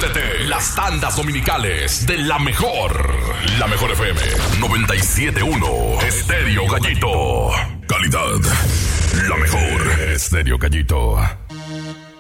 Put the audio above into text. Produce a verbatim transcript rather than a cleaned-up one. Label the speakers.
Speaker 1: Púrtete. Las tandas dominicales de la mejor. La mejor F M noventa y siete punto uno. Estéreo Gallito. Calidad. La mejor. Estéreo Gallito.